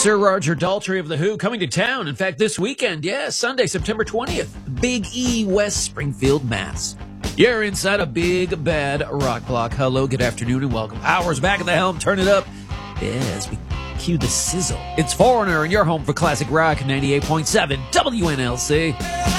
Sir Roger Daltrey of The Who coming to town. In fact, this weekend, Sunday, September 20th, Big E, West Springfield, Mass. You're inside a big, bad rock block. Hello, good afternoon, and welcome. Power's back at the helm. Turn it up. As we cue the sizzle. It's Foreigner, and you're home for classic rock, 98.7 WNLC.